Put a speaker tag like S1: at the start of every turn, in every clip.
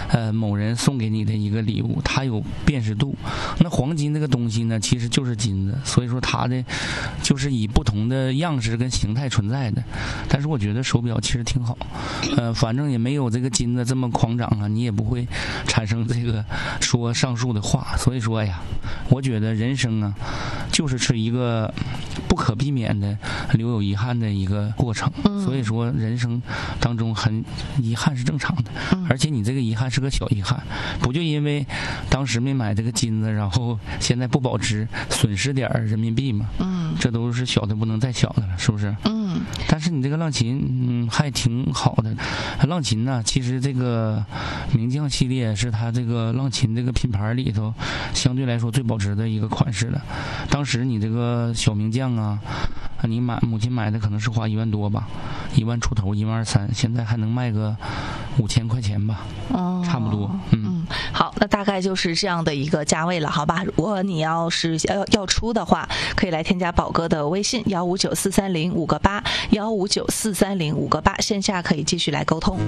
S1: 某人送给你的一个礼物，它有辨识度。那黄金这个东西呢，其实就是金子，所以说它的就是以不同的样式跟形态存在的。但是我觉得手表其实挺好，反正也没有这个金子这么狂涨啊，你也不会产生这个说上述的话。所以说呀，我觉得人生啊，就是一个不可避免的留有遗憾的一个过程。所以说人生当中很遗憾是正常的，而且你这个遗憾是个小遗憾，不就因为当时没买这个金子，然后现在不保值，损失点人民币嘛？这都是小的不能再小的了，是不是？但是你这个浪琴，还挺好的。浪琴呢，其实这个名将系列是它这个浪琴这个品牌里头相对来说最保值的一个款式了。当时你这个小名将啊，你母亲买的可能是花1万多吧，1万出头，12300，现在还能卖个5000块钱吧，差不多。
S2: 好，那大概就是这样的一个价位了，好吧？如果你要是要出的话，可以来添加宝哥的微信1594305个8，1594305个8，线下可以继续来沟通。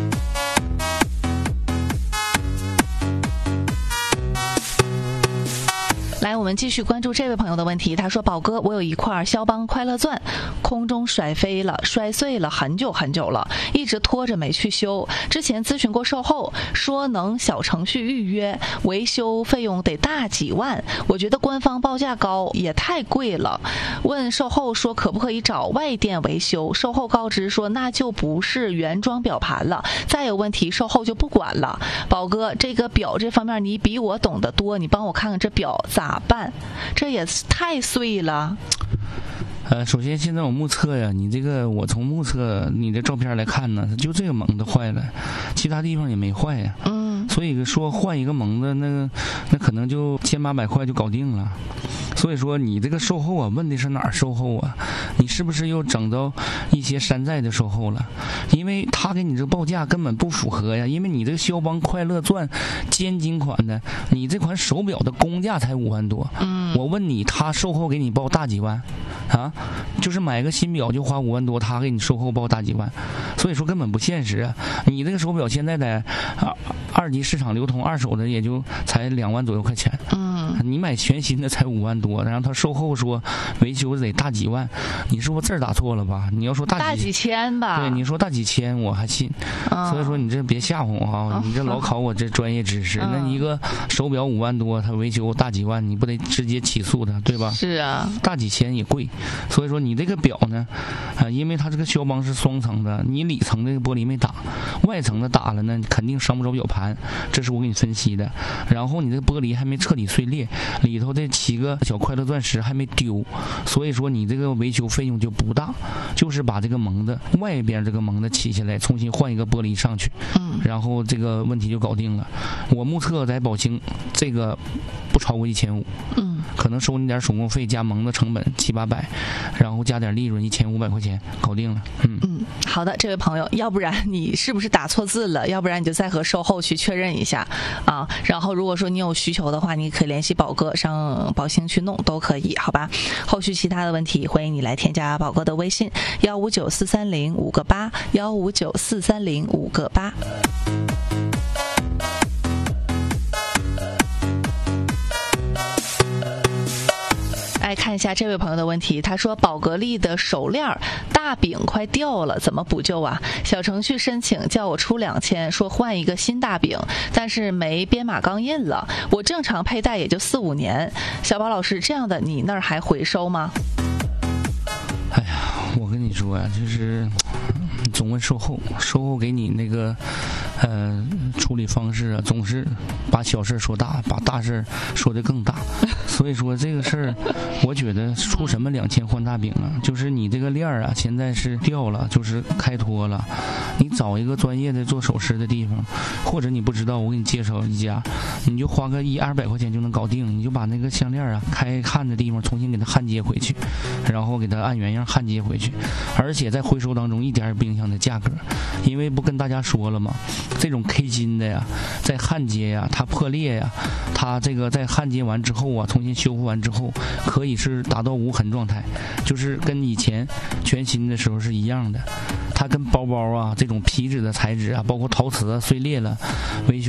S2: 来，我们继续关注这位朋友的问题。他说：“宝哥，我有一块肖邦快乐钻，空中摔飞了，摔碎了很久很久了，一直拖着没去修。之前咨询过售后，说能小程序预约，维修费用得大几万。我觉得官方报价高，也太贵了。问售后说可不可以找外店维修，售后告知说那就不是原装表盘了，再有问题售后就不管了。宝哥，这个表这方面你比我懂得多，你帮我看看这表咋办？这也太碎了。”
S1: 首先现在我目测呀，你这个我从目测你的照片来看呢，就这个蒙子坏了，其他地方也没坏呀。所以说换一个蒙子，那可能就1800块就搞定了。所以说你这个售后啊，问的是哪儿售后啊？你是不是又整到一些山寨的售后了？因为他给你这个报价根本不符合呀，因为你这个肖邦快乐钻尖金款的，你这款手表的工价才5万多。我问你，他售后给你报大几万啊？就是买个新表就花5万多，他给你售后报大几万，所以说根本不现实啊！你这个手表现在在二级市场流通，二手的也就才2万左右块钱。你买全新的才5万多，然后他售后说维修得大几万，你是不是字打错了吧？你要说大几
S2: 千吧？
S1: 对，你说大几千我还信。所以说你这别吓唬我啊！你这老考我这专业知识，那你一个手表5万多，他维修大几万，你不得直接起诉他，对吧？
S2: 是啊，
S1: 大几千也贵。所以说你这个表呢，因为它这个肖邦是双层的，你里层的玻璃没打，外层的打了呢，肯定伤不着表盘，这是我给你分析的。然后你这个玻璃还没彻底碎裂，里头这7个小快乐钻石还没丢，所以说你这个维修费用就不大，就是把这个蒙子外边这个蒙子起下来，重新换一个玻璃上去，然后这个问题就搞定了。我目测在宝兴这个不超过1500，可能收你点手工费加蒙的成本700-800，然后加点利润1500块钱，搞定了。
S2: 好的，这位朋友，要不然你是不是打错字了？要不然你就再和售后去确认一下啊。然后如果说你有需求的话，你可以联系宝哥上宝兴去弄都可以，好吧？后续其他的问题，欢迎你来添加宝哥的微信1594305个8，1594305个8。来看一下这位朋友的问题，他说宝格丽的手链大柄快掉了，怎么补救啊？小程序申请叫我出2000，说换一个新大柄，但是没编码钢印了，我正常佩戴也就4-5年。小宝老师，这样的你那儿还回收吗？
S1: 哎呀，我跟你说呀，就是总问售后，售后给你那个处理方式啊，总是把小事说大，把大事说得更大。所以说这个事儿，我觉得出什么2000换大柄啊？就是你这个链儿啊，现在是掉了，就是开脱了。你找一个专业的做首饰的地方，或者你不知道，我给你介绍一家，你就花个100-200块钱就能搞定。你就把那个项链啊，开焊的地方重新给它焊接回去，然后给它按原样焊接回去，而且在回收当中一点也不影响的价格。因为不跟大家说了吗？这种 K 金的呀，在焊接呀，它破裂呀，它这个在焊接完之后啊，重新修复完之后，可以是达到无痕状态，就是跟以前全新的时候是一样的。它跟包包啊这种皮质的材质啊，包括陶瓷啊碎裂了，维修